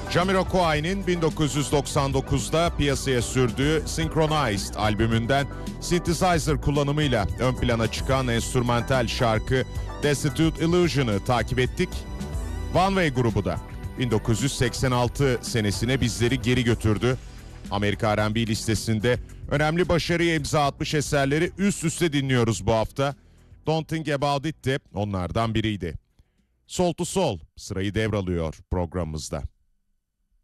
Jamiroquai'nin 1999'da piyasaya sürdüğü Synchronized albümünden synthesizer kullanımıyla ön plana çıkan enstrümantal şarkı Destitute Illusion'ı takip ettik. One Way grubu da 1986 senesine bizleri geri götürdü. Amerika R&B listesinde önemli başarıya imza atmış eserleri üst üste dinliyoruz bu hafta. Don't Think About It de onlardan biriydi. Soul to Soul sırayı devralıyor programımızda.